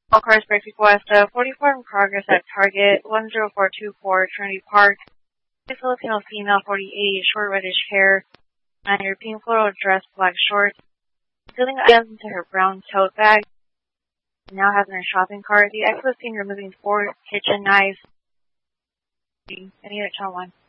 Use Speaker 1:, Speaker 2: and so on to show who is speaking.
Speaker 1: All cars break request 44 in progress at Target 10424 Trinity Park. A Filipino female, 48, short reddish hair, and European floral dress, black shorts, filling items into her brown tote bag. Now has in her shopping cart. The ex was seen removing 4 kitchen knives. Any other channel 1.